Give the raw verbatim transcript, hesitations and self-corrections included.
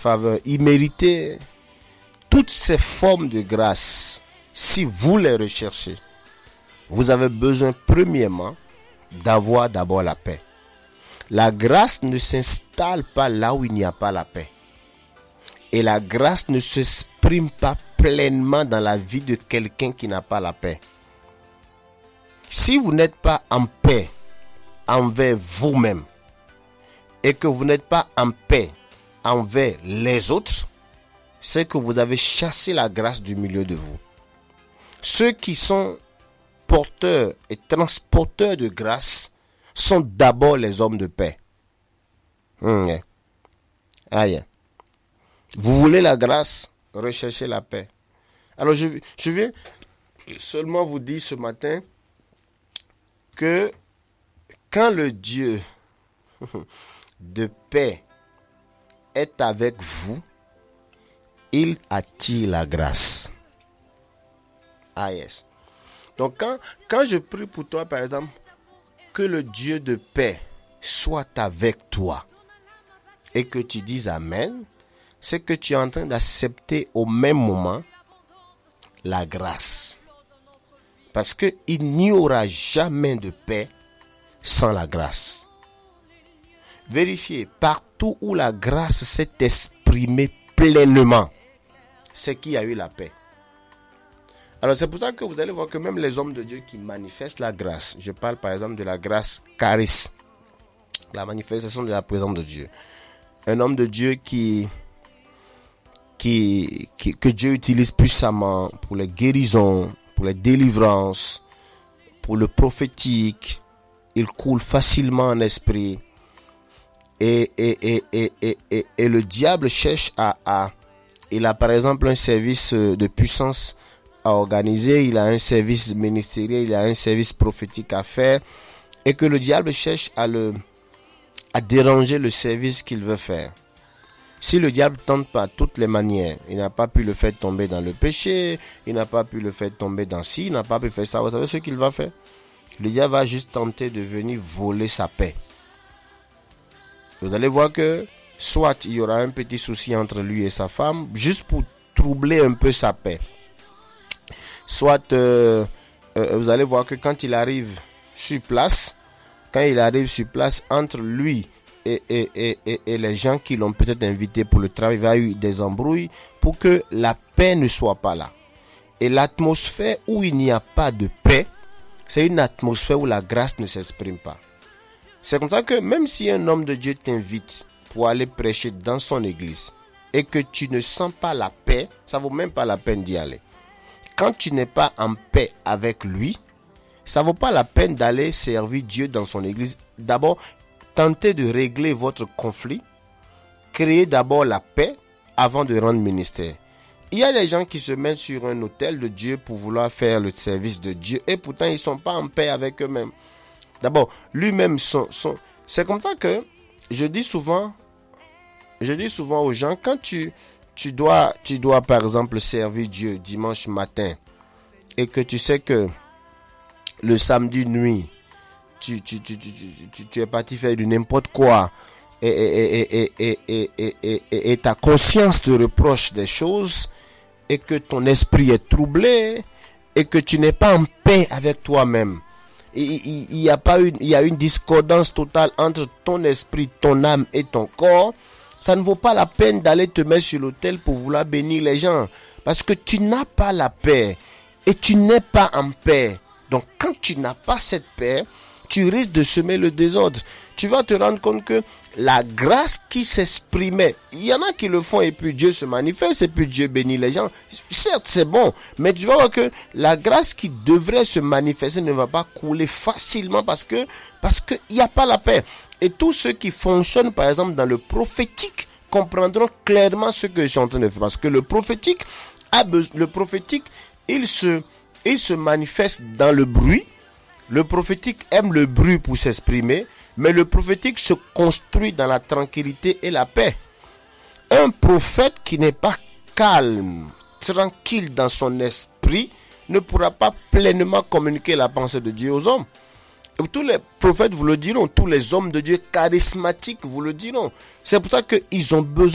faveurs imméritées, toutes ces formes de grâce, si vous les recherchez, vous avez besoin premièrement d'avoir d'abord la paix. La grâce ne s'installe pas là où il n'y a pas la paix. Et la grâce ne s'exprime pas pleinement dans la vie de quelqu'un qui n'a pas la paix. Si vous n'êtes pas en paix envers vous-même et que vous n'êtes pas en paix envers les autres, c'est que vous avez chassé la grâce du milieu de vous. Ceux qui sont porteurs et transporteurs de grâce sont d'abord les hommes de paix. Mmh, yeah. Ah, yeah. Vous voulez la grâce, recherchez la paix. Alors je, je viens seulement vous dire ce matin que quand le Dieu de paix est avec vous, il attire la grâce. Ah yes. Donc quand, quand je prie pour toi, par exemple, que le Dieu de paix soit avec toi et que tu dises Amen, c'est que tu es en train d'accepter au même moment la grâce. Parce qu'il n'y aura jamais de paix sans la grâce. Vérifiez, partout où la grâce s'est exprimée pleinement, c'est qu'il y a eu la paix. Alors c'est pour ça que vous allez voir que même les hommes de Dieu qui manifestent la grâce, je parle par exemple de la grâce charis, la manifestation de la présence de Dieu. Un homme de Dieu qui, qui, qui que Dieu utilise puissamment pour les guérisons, pour les délivrances, pour le prophétique, il coule facilement en esprit. Et, et, et, et, et, et, et le diable cherche à, à... Il a par exemple un service de puissance à organiser, il a un service ministériel, il a un service prophétique à faire. Et que le diable cherche à, le, à déranger le service qu'il veut faire. Si le diable tente par toutes les manières, il n'a pas pu le faire tomber dans le péché, il n'a pas pu le faire tomber dans ci, il n'a pas pu faire ça. Vous savez ce qu'il va faire? Le diable va juste tenter de venir voler sa paix. Vous allez voir que soit il y aura un petit souci entre lui et sa femme, juste pour troubler un peu sa paix. Soit euh, euh, vous allez voir que quand il arrive sur place, quand il arrive sur place, entre lui et, et, et, et, et les gens qui l'ont peut-être invité pour le travail, il va y avoir des embrouilles pour que la paix ne soit pas là. Et l'atmosphère où il n'y a pas de paix, c'est une atmosphère où la grâce ne s'exprime pas. C'est comme ça que même si un homme de Dieu t'invite pour aller prêcher dans son église et que tu ne sens pas la paix, ça ne vaut même pas la peine d'y aller. Quand tu n'es pas en paix avec lui, ça ne vaut pas la peine d'aller servir Dieu dans son église. D'abord, tentez de régler votre conflit, créez d'abord la paix avant de rendre ministère. Il y a des gens qui se mettent sur un autel de Dieu pour vouloir faire le service de Dieu et pourtant ils ne sont pas en paix avec eux-mêmes. D'abord, lui-même, son, son... c'est comme ça que je dis souvent, je dis souvent aux gens, quand tu, tu, dois, tu dois par exemple servir Dieu dimanche matin et que tu sais que le samedi nuit, tu, tu, tu, tu, tu, tu, tu es parti faire du n'importe quoi et, et, et, et, et, et, et, et, et, et ta conscience te reproche des choses et que ton esprit est troublé et que tu n'es pas en paix avec toi-même. Il, il y a pas une, il y a une discordance totale entre ton esprit, ton âme et ton corps. Ça ne vaut pas la peine d'aller te mettre sur l'autel pour vouloir bénir les gens. Parce que tu n'as pas la paix. Et tu n'es pas en paix. Donc quand tu n'as pas cette paix, tu risques de semer le désordre. Tu vas te rendre compte que la grâce qui s'exprimait, il y en a qui le font et puis Dieu se manifeste et puis Dieu bénit les gens. Certes, c'est bon, mais tu vas voir que la grâce qui devrait se manifester ne va pas couler facilement parce que parce que il n'y a pas la paix. Et tous ceux qui fonctionnent, par exemple, dans le prophétique, comprendront clairement ce que je suis en train de faire. Parce que le prophétique a besoin, le prophétique, il se, il se manifeste dans le bruit. Le prophétique aime le bruit pour s'exprimer, mais le prophétique se construit dans la tranquillité et la paix. Un prophète qui n'est pas calme, tranquille dans son esprit, ne pourra pas pleinement communiquer la pensée de Dieu aux hommes. Et tous les prophètes vous le diront, tous les hommes de Dieu charismatiques vous le diront. C'est pour ça qu'ils ont besoin